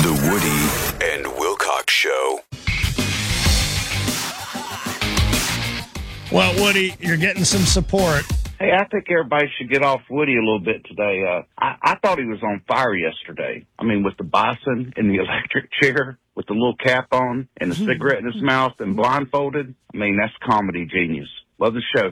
The Woody and Wilcox Show. Well, Woody, you're getting some support. Hey, I think everybody should get off Woody a little bit today. I thought he was on fire yesterday. I mean, with the bison in the electric chair, with the little cap on and the cigarette in his mouth and blindfolded. I mean, that's comedy genius. Love the show.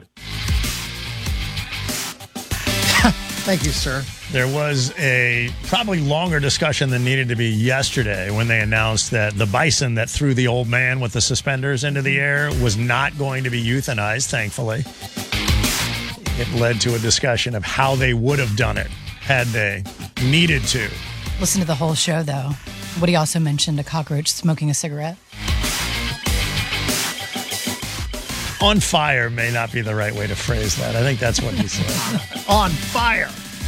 Thank you, sir. There was a probably longer discussion than needed to be yesterday when they announced that the bison that threw the old man with the suspenders into the air was not going to be euthanized, thankfully. It led to a discussion of how they would have done it had they needed to. Listen to the whole show, though. Woody also mentioned a cockroach smoking a cigarette. On fire may not be the right way to phrase that. I think that's what he said. On fire.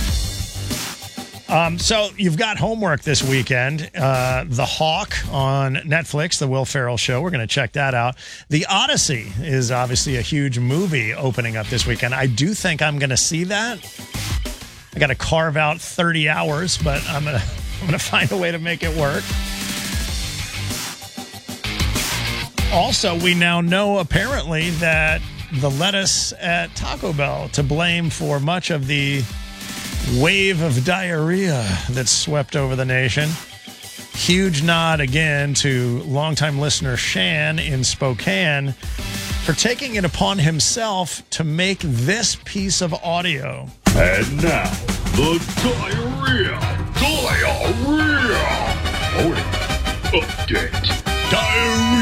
So you've got homework this weekend. The Hawk on Netflix, the Will Ferrell show. We're going to check that out. The Odyssey is obviously a huge movie opening up this weekend. I do think I'm going to see that. I got to carve out 30 hours, but I'm going to find a way to make it work. Also, we now know apparently that the lettuce at Taco Bell to blame for much of the wave of diarrhea that swept over the nation. Huge nod again to longtime listener Shan in Spokane for taking it upon himself to make this piece of audio. And now, the diarrhea update. Diarrhea